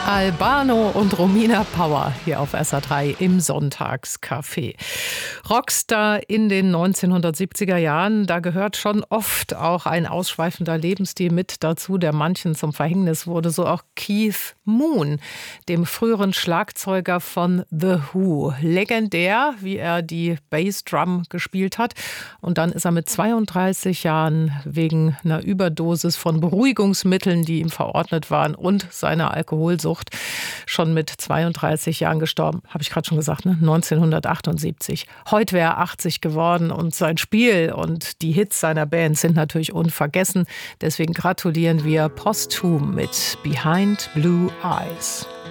Albano und Romina Power hier auf SA3 im Sonntagscafé. Rockstar in den 1970er Jahren, da gehört schon oft auch ein ausschweifender Lebensstil mit dazu, der manchen zum Verhängnis wurde. So auch Keith Moon, dem früheren Schlagzeuger von The Who. Legendär, wie er die Bassdrum gespielt hat. Und dann ist er mit 32 Jahren wegen einer Überdosis von Beruhigungsmitteln, die ihm verordnet waren, und seiner Alkoholsucht schon mit 32 Jahren gestorben. Habe ich gerade schon gesagt, ne? 1978. Heute wäre er 80 geworden und sein Spiel und die Hits seiner Band sind natürlich unvergessen. Deswegen gratulieren wir posthum mit Behind Blue Eyes.